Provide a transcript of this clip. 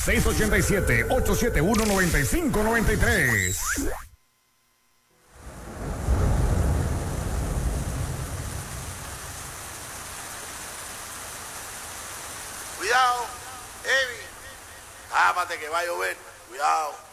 687-871-9593. Cuidado, Evi. Tápate que va a llover. Cuidado.